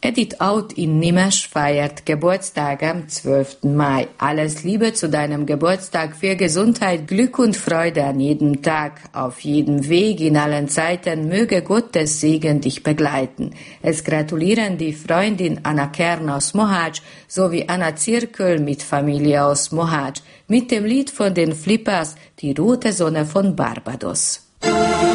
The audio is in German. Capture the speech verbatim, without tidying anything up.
Edith Out in Nimesch feiert Geburtstag am zwölften Mai. Alles Liebe zu deinem Geburtstag, für Gesundheit, Glück und Freude an jedem Tag, auf jedem Weg, in allen Zeiten. Möge Gottes Segen dich begleiten. Es gratulieren die Freundin Anna Kern aus Mohács sowie Anna Zirkel mit Familie aus Mohács mit dem Lied von den Flippers, Die rote Sonne von Barbados.